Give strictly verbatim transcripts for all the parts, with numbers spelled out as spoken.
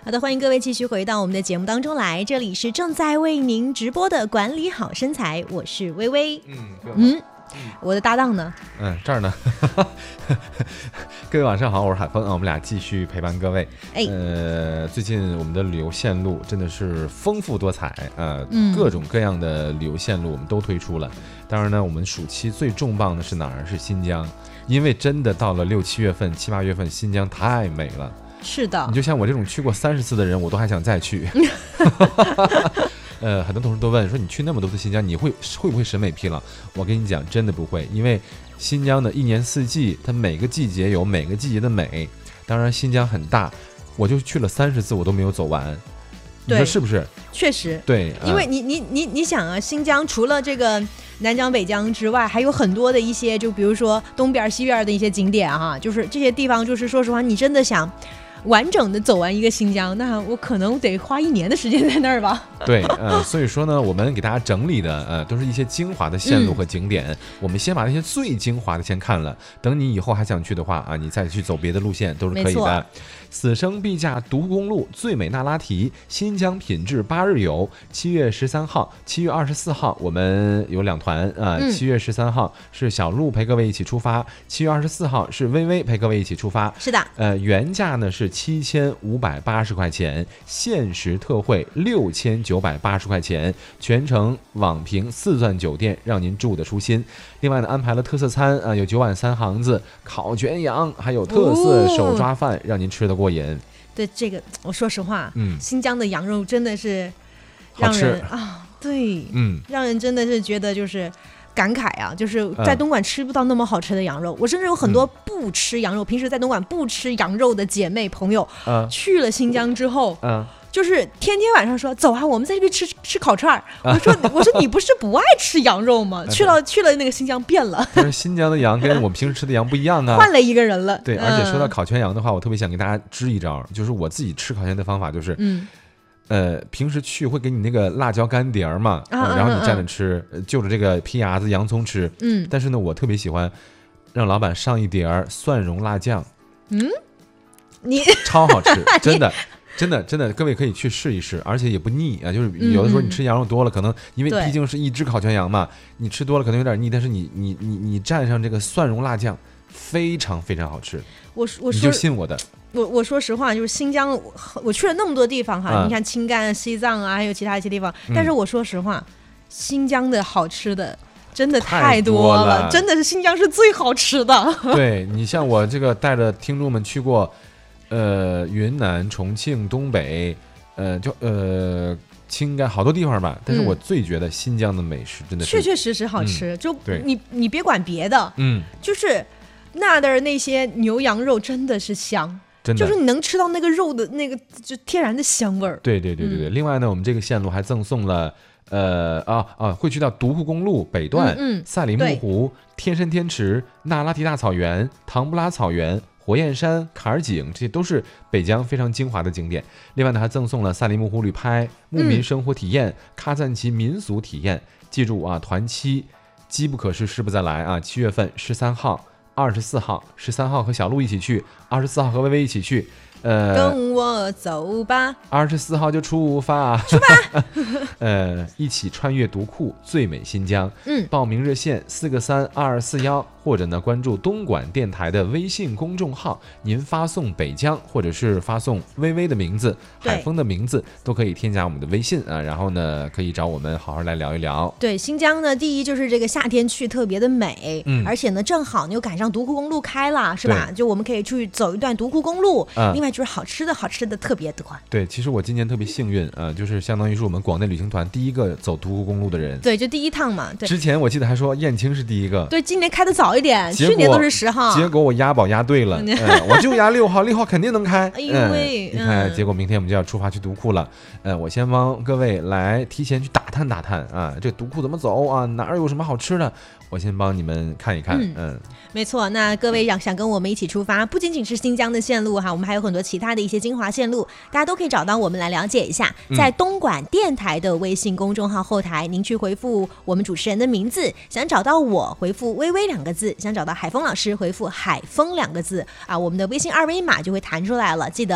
好的，欢迎各位继续回到我们的节目当中来，这里是正在为您直播的管理好身材，我是微微。 嗯嗯，我的搭档呢？ 嗯，这儿呢。各位晚上好，我是海峰啊，我们俩继续陪伴各位。 哎， 呃，最近我们的旅游线路真的是丰富多彩啊、呃嗯， 各种各样的旅游线路我们都推出了。当然呢，我们暑期最重磅的是哪儿？是新疆，因为真的到了六七月份、七八月份，新疆太美了。 是的， 你就像我这种去过三十次的人，我都还想再去。呃，很多同事都问说，你去那么多次新疆，你会会不会审美疲劳？我跟你讲，真的不会，因为新疆的一年四季，它每个季节有每个季节的美。当然，新疆很大，我就去了三十次，我都没有走完。你说是不是？ 确实， 对， 因为你你你你想啊，新疆除了这个南疆北疆之外，还有很多的一些，就比如说东边西边的一些景点哈，就是这些地方，就是说实话，你真的想完整的走完一个新疆，那我可能得花一年的时间在那儿吧。 对，呃，所以说呢，我们给大家整理的，呃，都是一些精华的线路和景点。嗯、我们先把那些最精华的先看了，等你以后还想去的话啊，你再去走别的路线都是可以的。此生必驾独库公路，最美那拉提，新疆品质八日游。七月十三号、七月二十四号，我们有两团啊。七、呃、月十三号是小鹿陪各位一起出发，七月二十四号是微微陪各位一起出发。 是的， 呃，原价呢是七千五百八十块钱，限时特惠六千九百八十块钱，全程网评四钻酒店，让您住得舒心。另外呢，安排了特色餐啊、呃，有九碗三行子、烤全羊，还有特色手抓饭，哦、让您吃得过瘾。 对这个，我说实话， 嗯， 新疆的羊肉真的是让人啊，对， 嗯， 让人真的是觉得就是感慨啊，就是在东莞吃不到那么好吃的羊肉。嗯、我甚至有很多不吃羊肉，嗯、平时在东莞不吃羊肉的姐妹朋友，嗯、去了新疆之后，嗯。就是天天晚上说走啊，我们再去吃吃烤串儿。我说我说你不是不爱吃羊肉吗？去了去了那个新疆变了。 但是新疆的羊跟我们平时吃的羊不一样啊， 换了一个人了。 对，而且说到烤全羊的话，我特别想给大家支一招，就是我自己吃烤全的方法就是，嗯，呃，平时去会给你那个辣椒干碟嘛，啊呃、然后你蘸着吃，嗯、就着这个皮牙子、洋葱吃。嗯，但是呢，我特别喜欢让老板上一碟蒜蓉辣酱。 嗯，你超好吃，真的。真的真的，各位可以去试一试，而且也不腻啊。就是有的时候你吃羊肉多了，嗯、可能因为毕竟是一只烤全羊嘛，你吃多了可能有点腻，但是你你你你蘸上这个蒜蓉辣酱，非常非常好吃。 我我你就信我的。 我我说实话，就是新疆，我去了那么多地方哈，啊、你看青甘、西藏啊，还有其他一些地方，但是我说实话，嗯、新疆的好吃的真的太多了， 多了真的是新疆是最好吃的。 对，你像我这个带着听众们去过。呃，云南、重庆、东北，呃，就呃，青甘好多地方吧。但是我最觉得新疆的美食真的是确确实实好吃。嗯、就你你别管别的， 嗯， 就是那的那些牛羊肉真的是香， 真的就是你能吃到那个肉的那个就天然的香味儿。 对对对对对。嗯、另外呢，我们这个线路还赠送了呃啊啊，会去到独库公路北段、嗯嗯、赛里木湖、天山天池、那拉提大草原、唐布拉草原。火焰山、坎儿井，这些都是北疆非常精华的景点。另外呢，还赠送了赛里木湖旅拍、牧民生活体验、嗯、喀赞其民俗体验。记住啊，团期机不可失，失不再来啊！七月份十三号、二十四号，十三号和小鹿一起去，二十四号和微微一起去。呃， 跟我走吧。 二十四号就出发， 出发。 呃，一起穿越独库，最美新疆。嗯，报名热线四个三二二四幺，或者呢关注东莞电台的微信公众号，您发送北疆或者是发送微微的名字、海峰的名字，都可以添加我们的微信啊。然后呢，可以找我们好好来聊一聊。 对，新疆呢，第一就是这个夏天去特别的美，嗯，而且呢，正好你又赶上独库公路开了，是吧？就我们可以去走一段独库公路。嗯，另外就是好吃的好吃的特别多。 对，其实我今年特别幸运啊、呃，就是相当于是我们广内旅行团第一个走独库公路的人。 对，就第一趟嘛。对， 之前我记得还说燕青是第一个。 对，今年开的早一点，去年都是十号。 结果我押宝押对了，嗯、我就押六号，六号肯定能开。 哎呦喂！ 嗯、你看，结果明天我们就要出发去独库了。呃，我先帮各位来提前去打探打探啊，这独库怎么走啊？哪儿有什么好吃的？我先帮你们看一看。嗯，嗯没错。那各位想想跟我们一起出发，不仅仅是新疆的线路哈，我们还有很多其他的一些精华线路，大家都可以找到我们来了解一下。在东莞电台的微信公众号后台，您去回复我们主持人的名字，想找到我回复微微两个字，想找到海峰老师回复海峰两个字啊，我们的微信二维码就会弹出来了，记得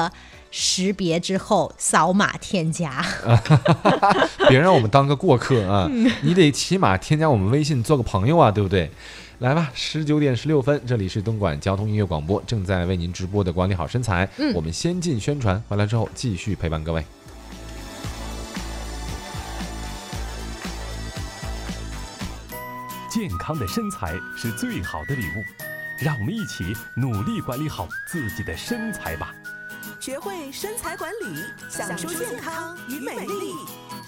识别之后扫码添加。 别让我们当个过客啊！嗯、你得起码添加我们微信做个朋友啊，对不对？来吧，十九点十六分，这里是东莞交通音乐广播，正在为您直播的管理好身材。嗯，我们先进宣传，回来之后继续陪伴各位。 健康的身材是最好的礼物，让我们一起努力管理好自己的身材吧。 学会身材管理，享受健康与美丽。